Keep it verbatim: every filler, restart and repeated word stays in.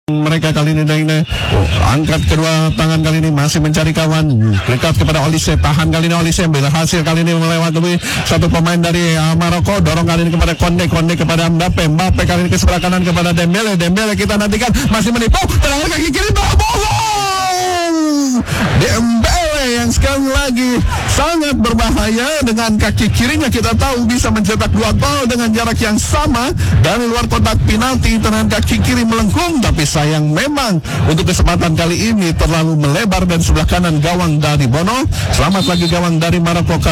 mereka kali ini Daine oh, angkat kedua tangan kali ini masih mencari kawan, dekat kepada Olise, tahan kali ini Olise, berhasil kali ini melewati satu pemain dari uh, Maroko, dorong kali ini kepada Konde, Konde kepada Mbappe, Mbappe kali ini ke sebelah kanan kepada Dembele, Dembele kita nantikan masih menipu, terakhir kaki kiri bola, Dembele yang sekali lagi sangat berbahaya dengan kaki kirinya, kita tahu bisa mencetak dua gol dengan jarak yang sama dari luar kotak penalti dengan kaki kiri melengkung, tapi sayang memang untuk kesempatan kali ini terlalu melebar dan sebelah kanan gawang dari Bono. Selamat lagi gawang dari Maroko.